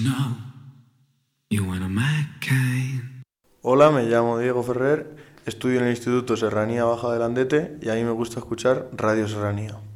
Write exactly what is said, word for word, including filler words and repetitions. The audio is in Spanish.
Hola, me llamo Diego Ferrer, estudio en el Instituto Serranía Baja de Landete y a mí me gusta escuchar Radio Serranía.